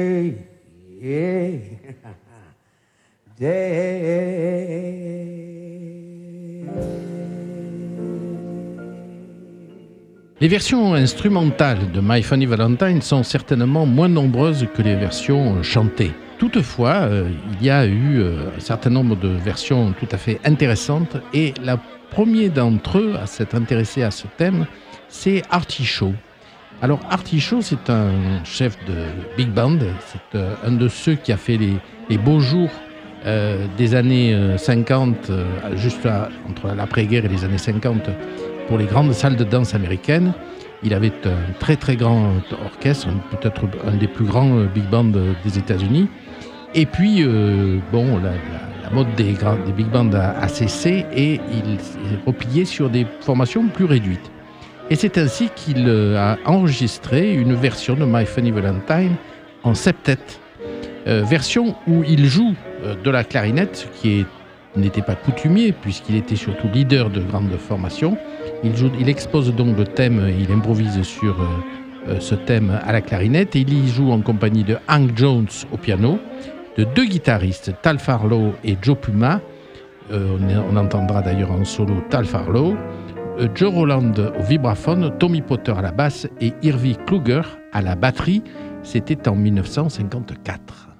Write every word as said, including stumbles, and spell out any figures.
yeah, day. Les versions instrumentales de My Funny Valentine sont certainement moins nombreuses que les versions chantées. Toutefois, euh, il y a eu euh, un certain nombre de versions tout à fait intéressantes et le premier d'entre eux à s'être intéressé à ce thème, c'est Artie Shaw. Alors Artie Shaw, c'est un chef de big band, c'est euh, un de ceux qui a fait les, les beaux jours euh, des années euh, cinquante, euh, juste à, entre l'après-guerre et les années cinquante, pour les grandes salles de danse américaines. Il avait un très très grand orchestre, peut-être un des plus grands big bands des États-Unis. Et puis, euh, bon, la, la, la mode des, grands, des big bands a, a cessé et il s'est replié sur des formations plus réduites. Et c'est ainsi qu'il a enregistré une version de My Funny Valentine en septet, euh, version où il joue euh, de la clarinette, qui est, n'était pas coutumier puisqu'il était surtout leader de grandes formations. Il, joue, il expose donc le thème, il improvise sur euh, euh, ce thème à la clarinette et il y joue en compagnie de Hank Jones au piano, de deux guitaristes, Tal Farlow et Joe Puma. Euh, on, on entendra d'ailleurs en solo Tal Farlow, euh, Joe Roland au vibraphone, Tommy Potter à la basse et Irvi Kluger à la batterie. C'était en dix-neuf cent cinquante-quatre.